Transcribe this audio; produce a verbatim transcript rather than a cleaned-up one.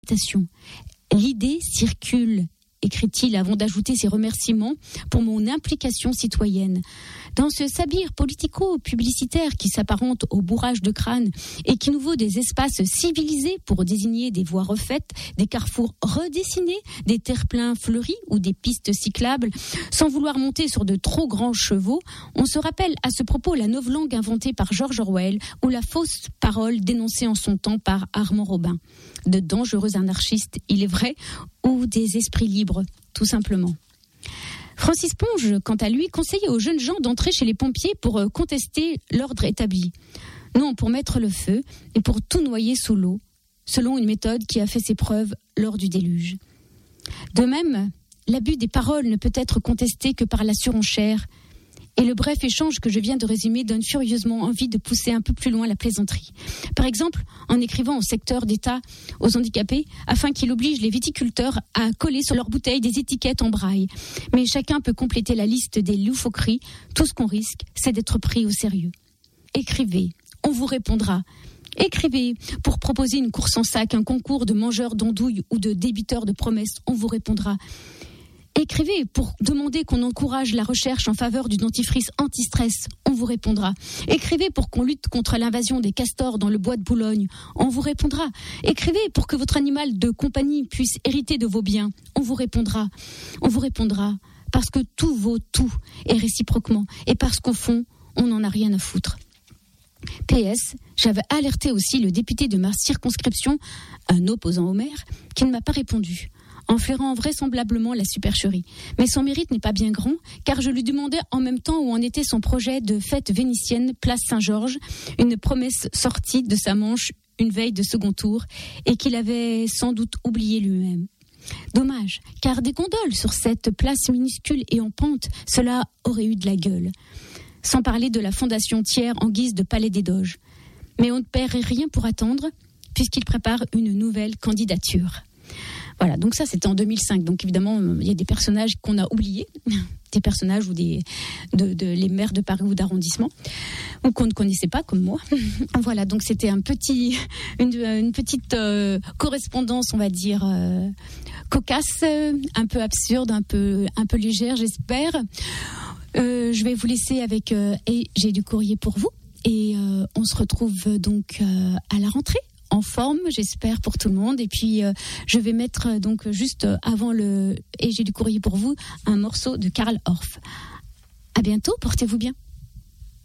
L'idée circule, écrit-il avant d'ajouter ses remerciements pour mon implication citoyenne. Dans ce sabir politico-publicitaire qui s'apparente au bourrage de crâne et qui nous vaut des espaces civilisés pour désigner des voies refaites, des carrefours redessinés, des terre-pleins fleuris ou des pistes cyclables, sans vouloir monter sur de trop grands chevaux, on se rappelle à ce propos la novlangue inventée par George Orwell ou la fausse parole dénoncée en son temps par Armand Robin. De dangereux anarchistes, il est vrai, ou des esprits libres, tout simplement. Francis Ponge, quant à lui, conseillait aux jeunes gens d'entrer chez les pompiers pour contester l'ordre établi. Non, pour mettre le feu et pour tout noyer sous l'eau, selon une méthode qui a fait ses preuves lors du déluge. De même, l'abus des paroles ne peut être contesté que par la surenchère. Et le bref échange que je viens de résumer donne furieusement envie de pousser un peu plus loin la plaisanterie. Par exemple, en écrivant au secteur d'État aux handicapés, afin qu'il oblige les viticulteurs à coller sur leurs bouteilles des étiquettes en braille. Mais chacun peut compléter la liste des loufoqueries. Tout ce qu'on risque, c'est d'être pris au sérieux. Écrivez, on vous répondra. Écrivez pour proposer une course en sac, un concours de mangeurs d'andouilles ou de débiteurs de promesses, on vous répondra. Écrivez pour demander qu'on encourage la recherche en faveur du dentifrice anti-stress, on vous répondra. Écrivez pour qu'on lutte contre l'invasion des castors dans le bois de Boulogne, on vous répondra. Écrivez pour que votre animal de compagnie puisse hériter de vos biens, on vous répondra. On vous répondra parce que tout vaut tout, et réciproquement, et parce qu'au fond, on n'en a rien à foutre. P S, j'avais alerté aussi le député de ma circonscription, un opposant au maire, qui ne m'a pas répondu, en flairant vraisemblablement la supercherie. Mais son mérite n'est pas bien grand, car je lui demandais en même temps où en était son projet de fête vénitienne place Saint-Georges, une promesse sortie de sa manche une veille de second tour, et qu'il avait sans doute oublié lui-même. Dommage, car des gondoles sur cette place minuscule et en pente, cela aurait eu de la gueule. Sans parler de la fondation Thiers en guise de palais des Doges. Mais on ne perd rien pour attendre, puisqu'il prépare une nouvelle candidature. Voilà, donc ça c'était en deux mille cinq. Donc évidemment, il y a des personnages qu'on a oubliés, des personnages ou des de, de les maires de Paris ou d'arrondissement, ou qu'on ne connaissait pas comme moi. Voilà, donc c'était un petit, une, une petite euh, correspondance, on va dire euh, cocasse, un peu absurde, un peu un peu légère, j'espère. Euh, je vais vous laisser avec euh, et j'ai du courrier pour vous et euh, on se retrouve donc euh, à la rentrée. En forme, j'espère, pour tout le monde. Et puis, euh, je vais mettre, euh, donc, juste avant le « Et j'ai du courrier pour vous », un morceau de Karl Orff. À bientôt, portez-vous bien.